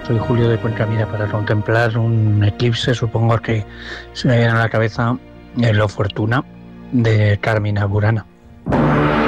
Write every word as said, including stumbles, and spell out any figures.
Soy Julio de Cuenca. Para contemplar un eclipse, supongo que se me viene a la cabeza el Lo Fortuna de Carmina Burana.